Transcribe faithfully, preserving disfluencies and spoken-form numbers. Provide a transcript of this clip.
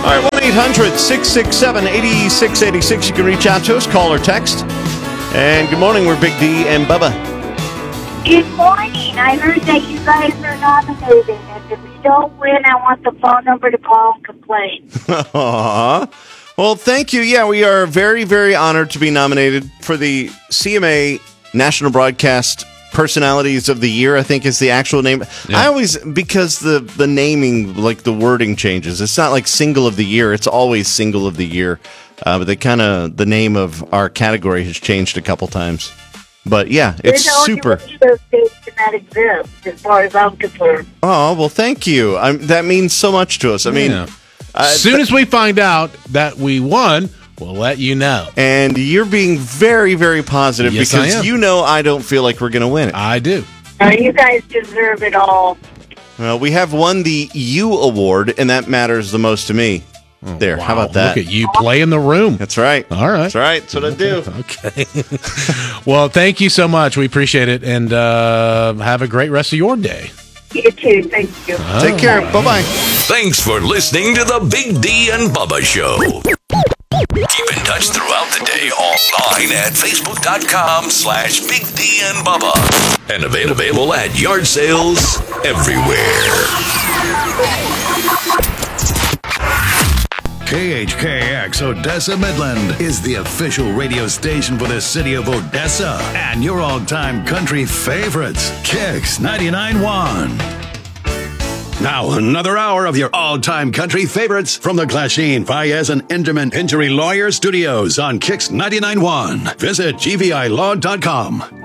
right, one eight hundred six six seven eight six eight six. You can reach out to us, call or text. And good morning, we're Big D and Bubba. Good morning. I heard that you guys are nominated, and if we don't win, I want the phone number to call and complain. Aww. Well, thank you. Yeah, we are very, very honored to be nominated for the C M A National Broadcast Personalities of the Year, I think is the actual name. Yeah. I always, because the, the naming, like the wording changes. It's not like Single of the Year. It's always Single of the Year. Uh, but the kind of, the name of our category has changed a couple times. But yeah, it's super. Those states that exist, as far as I'm concerned. Oh, well, thank you. I'm, that means so much to us. I mean, yeah. uh, as soon th- as we find out that we won, we'll let you know. And you're being very, very positive yes, because you know I don't feel like we're going to win it. I do. Uh, you guys deserve it all. Well, we have won the U Award, and that matters the most to me. Oh, there, wow. How about that? Look at you play in the room. That's right. All right. That's right. That's what I do. Okay. Well, thank you so much. We appreciate it, and uh, have a great rest of your day. You too. Thank you. Oh, Take care. Right. Bye-bye. Thanks for listening to the Big D and Bubba Show. Keep in touch throughout the day online at facebook.com slash Big D and Bubba. And available at yard sales everywhere. K H K X Odessa Midland is the official radio station for the city of Odessa and your all-time country favorites, Kicks ninety-nine point one. Now, another hour of your all-time country favorites from the Glasheen, Fayez, and Enderman Pinchery Lawyer Studios on Kicks ninety-nine point one. Visit G V I law dot com.